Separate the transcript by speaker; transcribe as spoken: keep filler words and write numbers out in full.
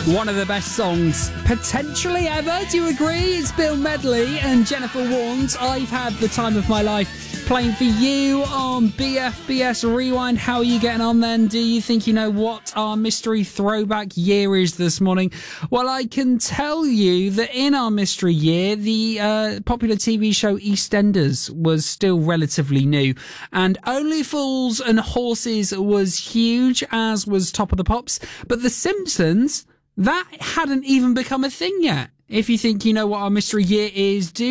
Speaker 1: One of the best songs potentially ever. Do you agree? It's Bill Medley and Jennifer Warnes. I've had the time of my life playing for you on B F B S Rewind. How are you getting on then? Do you think you know what our mystery throwback year is this morning? Well, I can tell you that in our mystery year, the uh, popular T V show EastEnders was still relatively new, and Only Fools and Horses was huge, as was Top of the Pops. But The Simpsons, that hadn't even become a thing yet. If you think you know what our mystery year is, do